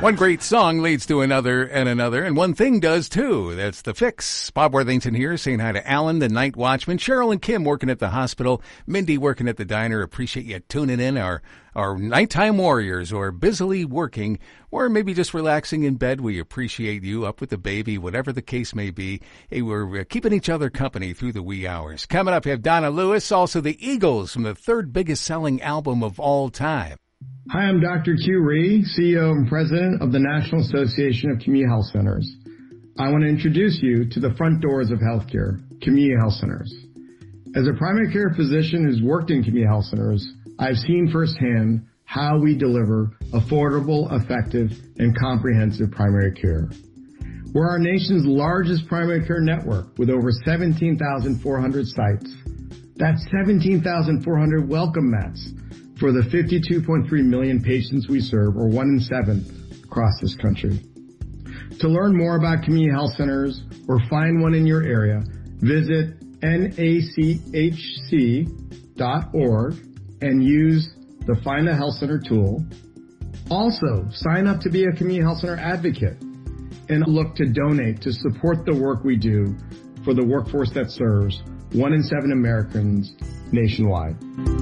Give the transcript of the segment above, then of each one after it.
One great song leads to another and another, and one thing does too. That's The Fix. Bob Worthington here, saying hi to Alan, the night watchman, Cheryl and Kim working at the hospital, Mindy working at the diner. Appreciate you tuning in. Our nighttime warriors, or busily working, or maybe just relaxing in bed. We appreciate you, up with the baby, whatever the case may be. Hey, we're keeping each other company through the wee hours. Coming up, we have Donna Lewis, also the Eagles from the third biggest selling album of all time. Hi, I'm Dr. Q Rhee, CEO and President of the National Association of Community Health Centers. I want to introduce you to the front doors of healthcare, community health centers. As a primary care physician who's worked in community health centers, I've seen firsthand how we deliver affordable, effective, and comprehensive primary care. We're our nation's largest primary care network with over 17,400 sites. That's 17,400 welcome mats for the 52.3 million patients we serve, or 1 in 7 across this country. To learn more about community health centers or find one in your area, visit nachc.org and use the Find a Health Center tool. Also, sign up to be a community health center advocate and look to donate to support the work we do for the workforce that serves 1 in 7 Americans nationwide.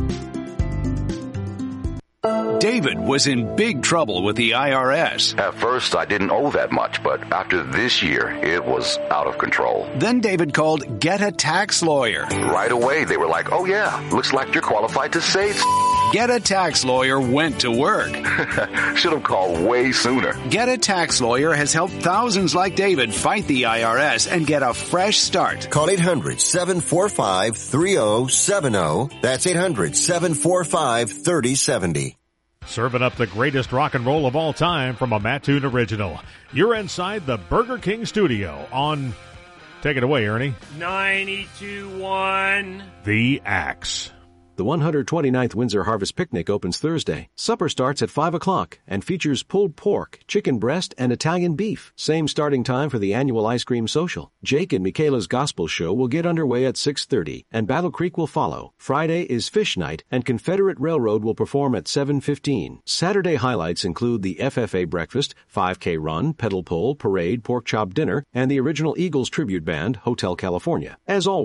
David was in big trouble with the IRS. At first, I didn't owe that much, but after this year, it was out of control. Then David called Get a Tax Lawyer. Right away, they were like, oh yeah, looks like you're qualified to save. Get a Tax Lawyer went to work. Should have called way sooner. Get a Tax Lawyer has helped thousands like David fight the IRS and get a fresh start. Call 800-745-3070. That's 800-745-3070. Serving up the greatest rock and roll of all time from a Mattoon original. You're inside the Burger King studio on, take it away, Ernie. 92.1 The Axe. The 129th Windsor Harvest Picnic opens Thursday. Supper starts at 5 o'clock and features pulled pork, chicken breast, and Italian beef. Same starting time for the annual ice cream social. Jake and Michaela's Gospel Show will get underway at 6:30, and Battle Creek will follow. Friday is Fish Night, and Confederate Railroad will perform at 7:15. Saturday highlights include the FFA breakfast, 5K run, pedal pull, parade, pork chop dinner, and the original Eagles tribute band, Hotel California. As always,